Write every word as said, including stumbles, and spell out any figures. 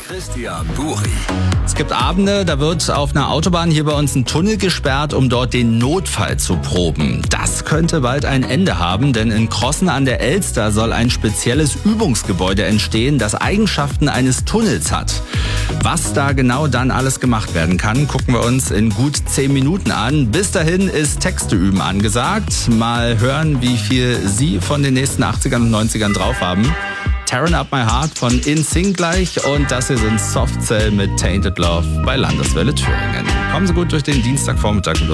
Christian Buri. Es gibt Abende, da wird auf einer Autobahn hier bei uns ein Tunnel gesperrt, um dort den Notfall zu proben. Das könnte bald ein Ende haben, denn in Crossen an der Elster soll ein spezielles Übungsgebäude entstehen, das Eigenschaften eines Tunnels hat. Was da genau dann alles gemacht werden kann, gucken wir uns in gut zehn Minuten an. Bis dahin ist Texte üben angesagt. Mal hören, wie viel Sie von den nächsten achtzigern und neunzigern drauf haben. Tearing Up My Heart von In Sync gleich und das hier sind Soft Cell mit Tainted Love bei Landeswelle Thüringen. Kommen Sie gut durch den Dienstagvormittag mit uns.